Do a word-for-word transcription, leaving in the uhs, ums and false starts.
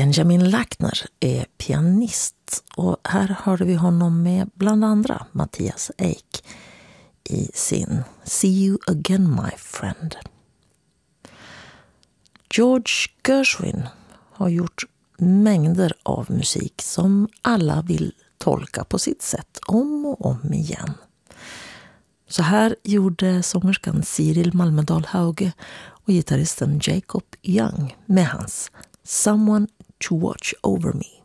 Benjamin Lackner är pianist och här hörde vi honom med bland andra Mattias Ek i sin See You Again My Friend. George Gershwin har gjort mängder av musik som alla vill tolka på sitt sätt om och om igen. Så här gjorde sångerskan Cyril Malmedal Hauge och gitarristen Jacob Young med hans Someone to Watch Over Me.